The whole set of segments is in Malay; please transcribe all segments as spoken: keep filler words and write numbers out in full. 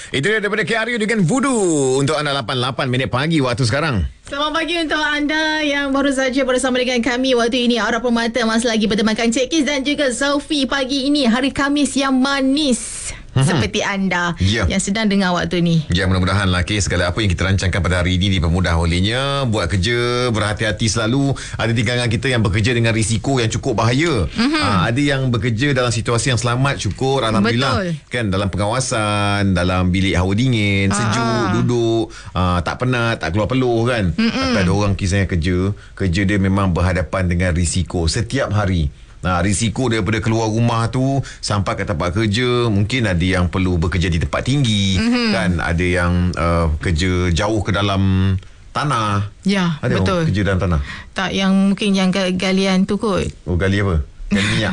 Itu dia daripada K R U dengan Voodoo untuk anda lapan puluh lapan minit pagi waktu sekarang. Selamat pagi untuk anda yang baru saja bersama dengan kami waktu ini. Aura Permata masih lagi bertemankan Cik Kiz dan juga Sophie pagi ini. Hari Khamis yang manis. Hmm. Seperti anda yeah. yang sedang dengar waktu ni. Ya, mudah-mudahan lah okay, segala apa yang kita rancangkan pada hari ini dipermudah olehnya. Buat kerja, berhati-hati selalu. Ada di kalangan kita yang bekerja dengan risiko yang cukup bahaya. Mm-hmm. ha, Ada yang bekerja dalam situasi yang selamat, syukur, Alhamdulillah. Betul. Kan, dalam pengawasan, dalam bilik hawa dingin, sejuk, Aa. duduk, aa, tak penat, tak keluar peluh kan. Mm-mm. Tapi ada orang kisahnya kerja Kerja dia memang berhadapan dengan risiko setiap hari. Nah, risiko daripada keluar rumah tu sampai ke tempat kerja, mungkin ada yang perlu bekerja di tempat tinggi, mm-hmm. kan, ada yang uh, kerja jauh ke dalam tanah. Ya, ada betul. Kerja dalam tanah. Tak, yang mungkin yang galian tu kot. Oh, gali apa? Gali minyak.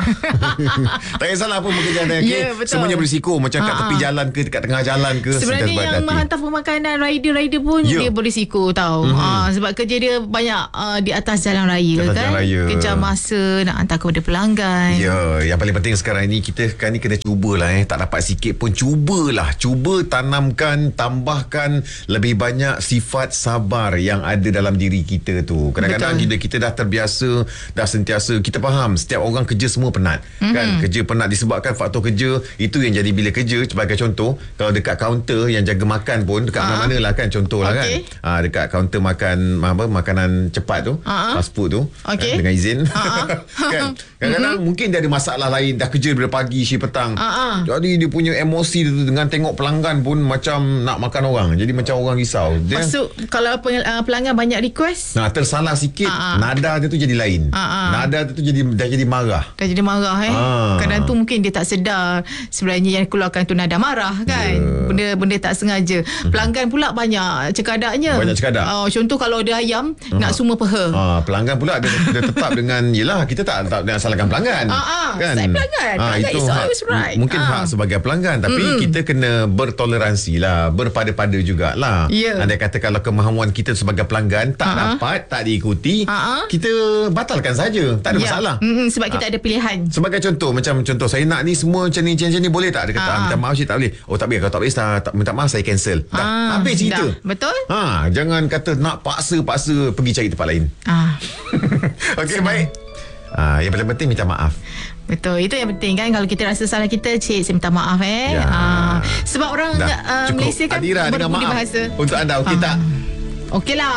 Tak kisahlah apa pekerjaan dia, okay? Yeah, semuanya berisiko. Macam kat tepi jalan ke, dekat tengah jalan ke. Sebenarnya yang menghantar pemakanan rider-rider pun yeah. dia berisiko tau. Mm-hmm. ha, Sebab kerja dia banyak uh, di atas jalan raya, atas kan jalan raya. Kejar masa nak hantar kepada pelanggan. Ya, yeah. Yang paling penting sekarang ni, kita kan ni kena cubalah eh. Tak dapat sikit pun, cubalah. Cuba tanamkan, tambahkan lebih banyak sifat sabar yang ada dalam diri kita tu. Kadang-kadang bila kita dah terbiasa, dah sentiasa, kita faham setiap orang kerja semua penat, mm-hmm. kan, kerja penat disebabkan faktor kerja. Itu yang jadi bila kerja, sebagai contoh, kalau dekat kaunter yang jaga makan pun dekat uh-huh. mana-mana lah kan, contoh lah okay. kan, ha, dekat kaunter makan apa, makanan cepat tu, uh-huh. fast food tu, okay. kan, dengan izin, uh-huh. kan, kadang-kadang mm-hmm. mungkin dia ada masalah lain, dah kerja daripada pagi, shift petang, uh-huh. jadi dia punya emosi tu dengan tengok pelanggan pun macam nak makan orang, jadi macam orang risau dia. Masuk kalau pelanggan banyak request, nah, tersalah sikit, uh-huh. nada dia tu jadi lain, uh-huh. nada dia tu jadi dah jadi marah. Dah jadi marah eh. Ah. Kadang tu mungkin dia tak sedar sebenarnya yang keluarkan tu nada marah kan. Yeah. Benda-benda tak sengaja. Mm-hmm. Pelanggan pula banyak cekadaknya. Banyak cekadak. Uh, contoh kalau ada ayam, uh-huh. nak semua peha. Ah, pelanggan pula dia, dia tetap dengan yelah, kita tak tak nak salahkan pelanggan. Ah, kan? Saya pelanggan. Ah, pelanggan itu is hak, always right. Mungkin ah. hak sebagai pelanggan, tapi mm-hmm. kita kena bertoleransi lah, berpada-pada jugalah. Yeah. Andai kata kalau kemahuan kita sebagai pelanggan tak uh-huh. dapat, tak diikuti, uh-huh. kita batalkan saja. Tak ada yeah. masalah. Mm-hmm. Sebab kita ah. ada pilihan. Sebagai contoh, macam contoh saya nak ni semua macam ni, macam ni, boleh tak? Dia kata, ah, minta maaf cik, tak boleh. Oh, tak boleh. Kalau tak boleh, tak, tak, minta maaf, saya cancel. Dah, ah, habis cerita. Dah. Betul? Ha, jangan kata nak paksa-paksa pergi cari tempat lain. Ah. Okey, baik. Ah, yang paling penting minta maaf. Betul, itu yang penting kan. Kalau kita rasa salah kita, cik, saya minta maaf eh. Ya. Ah, sebab orang uh, Malaysia kan berbudi bahasa. Untuk anda, okey ah. tak? Okey lah.